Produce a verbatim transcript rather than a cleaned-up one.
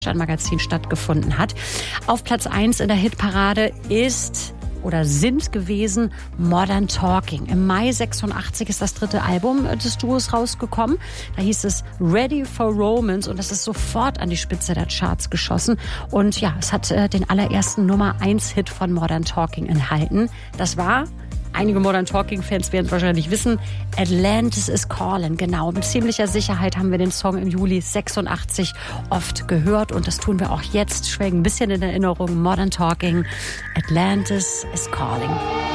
Magazin stattgefunden hat. Auf Platz eins in der Hitparade ist oder sind gewesen Modern Talking. Im Mai sechsundachtzig ist das dritte Album des Duos rausgekommen. Da hieß es Ready for Romance und das ist sofort an die Spitze der Charts geschossen. Und ja, es hat äh, den allerersten Nummer eins Hit von Modern Talking enthalten. Das war... Einige Modern Talking-Fans werden es wahrscheinlich wissen. Atlantis is Calling. Genau, mit ziemlicher Sicherheit haben wir den Song im Juli sechsundachtzig oft gehört. Und das tun wir auch jetzt. Schwelgen ein bisschen in Erinnerung. Modern Talking. Atlantis is Calling.